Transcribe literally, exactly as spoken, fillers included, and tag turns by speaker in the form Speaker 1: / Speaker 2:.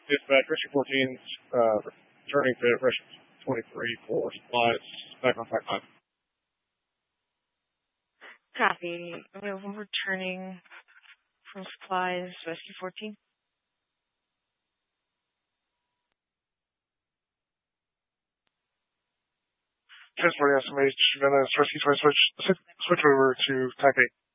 Speaker 1: Dispatch, Rescue fourteen, uh, returning to Rescue twenty-three for supplies, back on five five.
Speaker 2: Copy. We're returning from supplies, Rescue fourteen.
Speaker 3: Transporting S M H, Venice, Rescue twenty, switch, switch over to T A C eight.